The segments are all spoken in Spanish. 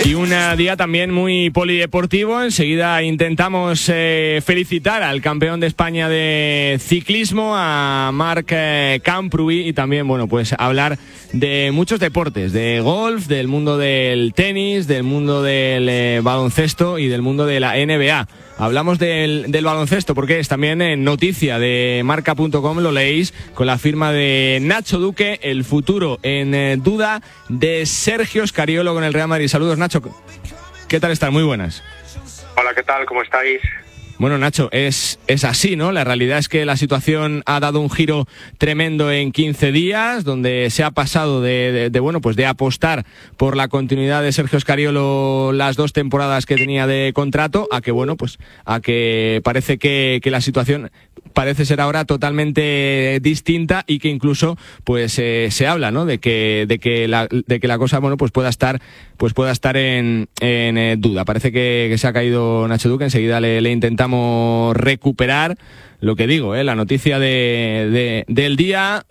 Y un día también muy polideportivo. Enseguida intentamos felicitar al campeón de España de ciclismo, a Marc Camprubí, y también, bueno, pues hablar de muchos deportes, de golf, del mundo del tenis, del mundo del baloncesto y del mundo de la NBA. Hablamos del baloncesto porque es también noticia de marca.com, lo leéis, con la firma de Nacho Duque, el futuro en duda de Sergio Scariolo con el Real Madrid. Saludos, Nacho. ¿Qué tal estás? Muy buenas. Hola, ¿qué tal? ¿Cómo estáis? Bueno, Nacho, es así, ¿no? La realidad es que la situación ha dado un giro tremendo en 15 días, donde se ha pasado de apostar por la continuidad de Sergio Scariolo las 2 temporadas que tenía de contrato, a que parece que la situación parece ser ahora totalmente distinta, y que incluso pues se habla, ¿no? de que la cosa, bueno, pues pueda estar en duda. Parece que se ha caído Nacho Duque. Enseguida le intentamos recuperar. Lo que digo, la noticia del día,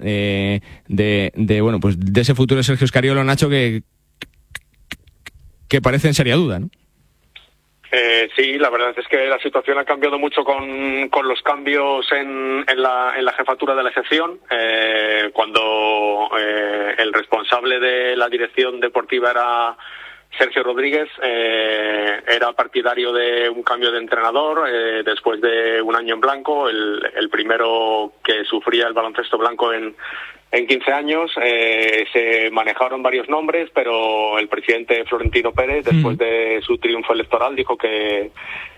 de ese futuro de Sergio Scariolo, Nacho, que parece en seria duda, ¿no? Sí, la verdad es que la situación ha cambiado mucho con los cambios en la jefatura de la sección. Cuando el responsable de la dirección deportiva era Sergio Rodríguez, era partidario de un cambio de entrenador después de un año en blanco, el primero que sufría el baloncesto blanco en 15 años. Se manejaron varios nombres, pero el presidente Florentino Pérez, después de su triunfo electoral, dijo que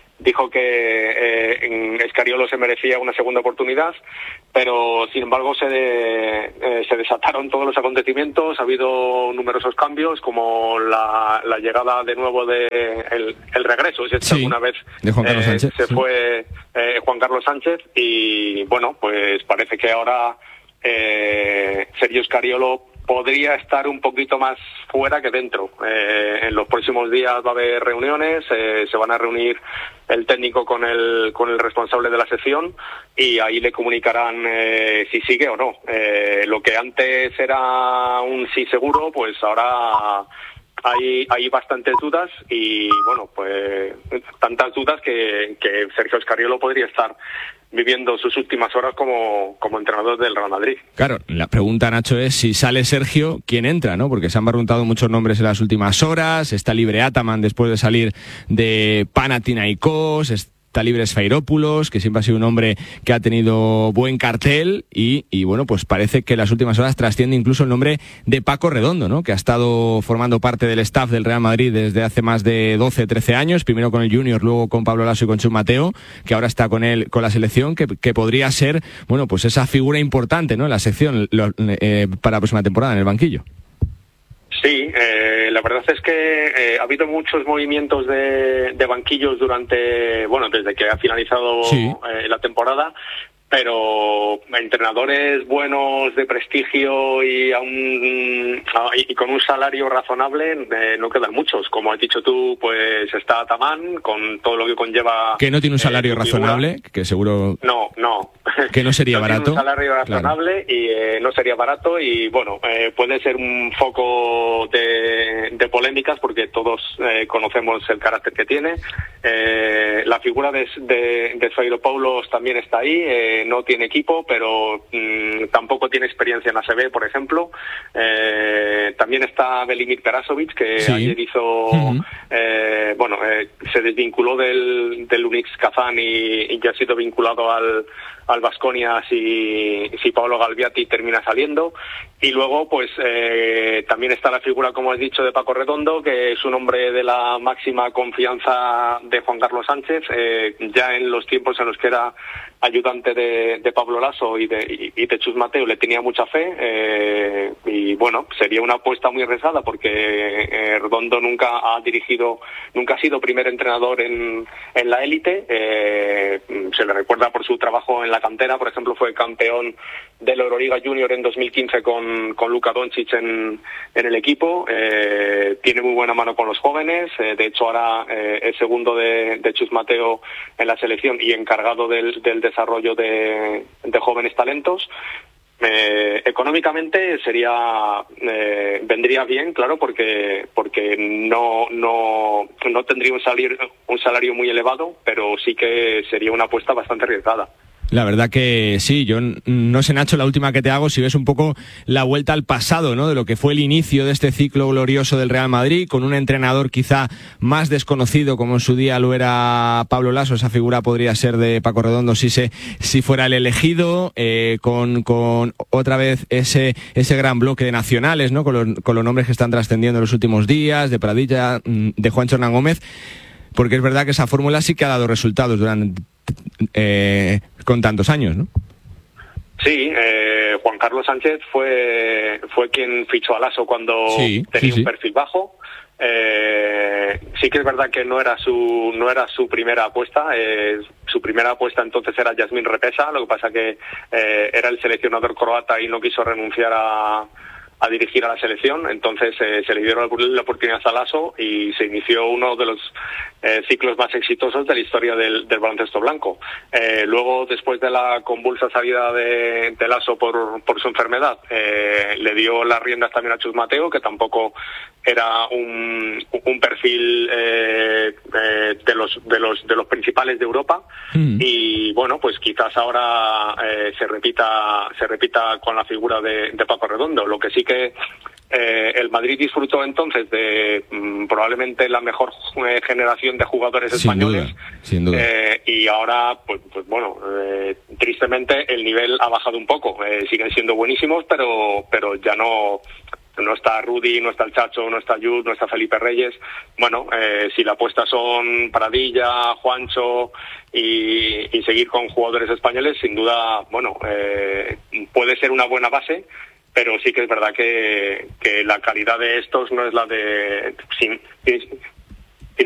Scariolo se merecía una segunda oportunidad, pero sin embargo se desataron todos los acontecimientos. Ha habido numerosos cambios, como la llegada de nuevo el regreso, si es que alguna vez de Juan Carlos Sánchez, se fue Juan Carlos Sánchez, y bueno, pues parece que ahora Sergio Scariolo podría estar un poquito más fuera que dentro. En los próximos días va a haber reuniones, se van a reunir el técnico con el responsable de la sección, y ahí le comunicarán si sigue o no. Lo que antes era un sí seguro, pues ahora hay bastantes dudas, y bueno, pues tantas dudas que Sergio Scariolo podría estar viviendo sus últimas horas como entrenador del Real Madrid. Claro, la pregunta, Nacho, es si sale Sergio, ¿quién entra, no? Porque se han barruntado muchos nombres en las últimas horas. Está libre Ataman después de salir de Panathinaikos, está libre Sfairopoulos, que siempre ha sido un hombre que ha tenido buen cartel, y bueno, pues parece que en las últimas horas trasciende incluso el nombre de Paco Redondo, ¿no? Que ha estado formando parte del staff del Real Madrid desde hace más de 12-13 años, primero con el Junior, luego con Pablo Laso y con Chus Mateo, que ahora está con la selección, que podría ser, bueno, pues esa figura importante, ¿no? En la sección para la próxima temporada en el banquillo. Sí, la verdad es que ha habido muchos movimientos de banquillos desde que ha finalizado la temporada, pero entrenadores buenos, de prestigio y con un salario razonable no quedan muchos. Como has dicho tú, pues está Ataman, con todo lo que conlleva... Que no tiene un salario razonable, que seguro... No. Que no sería barato. Tiene un salario razonable, claro. Y no sería barato, y bueno, puede ser un foco de polémicas, porque todos conocemos el carácter que tiene. La figura de Sfairopoulos también está ahí. No tiene equipo, pero tampoco tiene experiencia en ACB, por ejemplo. También está Velimir Perasovic, que ayer hizo... se desvinculó del Unix Kazán y ya ha sido vinculado al Baskonia si Paolo Galviati termina saliendo. Y luego pues también está la figura, como has dicho, de Paco Redondo, que es un hombre de la máxima confianza de Juan Carlos Sánchez, ya en los tiempos en los que era ayudante de Pablo Laso y de Chus Mateo le tenía mucha fe, y bueno, sería una apuesta muy arriesgada, porque Redondo nunca ha sido primer entrenador en la élite. Se le recuerda por su trabajo en la cantera. Por ejemplo, fue campeón de la Euroliga Junior en 2015 con Luka Doncic en el equipo. Tiene muy buena mano con los jóvenes. De hecho, ahora es segundo de Chus Mateo en la selección y encargado del desarrollo de jóvenes talentos. Económicamente vendría bien, claro, porque no tendría un salario muy elevado, pero sí que sería una apuesta bastante arriesgada. La verdad que sí, yo no sé, Nacho, la última que te hago, si ves un poco la vuelta al pasado, ¿no?, de lo que fue el inicio de este ciclo glorioso del Real Madrid, con un entrenador quizá más desconocido, como en su día lo era Pablo Laso. Esa figura podría ser de Paco Redondo si fuera el elegido, con otra vez ese gran bloque de nacionales, ¿no?, con los nombres que están trascendiendo en los últimos días, de Pradilla, de Juancho Hernán Gómez, porque es verdad que esa fórmula sí que ha dado resultados con tantos años, ¿no? Sí, Juan Carlos Sánchez fue quien fichó a Laso cuando tenía un perfil bajo. Sí que es verdad que no era su primera apuesta. Su primera apuesta entonces era Yasmín Repesa. Lo que pasa que era el seleccionador croata y no quiso renunciar a dirigir a la selección. Entonces se le dieron la oportunidad a Laso y se inició uno de los ciclos más exitosos de la historia del baloncesto blanco. Luego, después de la convulsa salida de Laso por su enfermedad, le dio las riendas también a Chus Mateo, que tampoco era un perfil de los principales de Europa. Y bueno, pues quizás ahora se repita con la figura de Paco Redondo. Lo que sí que el Madrid disfrutó entonces de probablemente la mejor generación de jugadores españoles. Sin duda. Y ahora, pues bueno, tristemente el nivel ha bajado un poco. Siguen siendo buenísimos, pero ya no está Rudy, no está el Chacho, no está Yud, no está Felipe Reyes. Bueno, si la apuesta son Pradilla, Juancho y seguir con jugadores españoles, sin duda, bueno, puede ser una buena base, pero sí que es verdad que la calidad de estos no es la de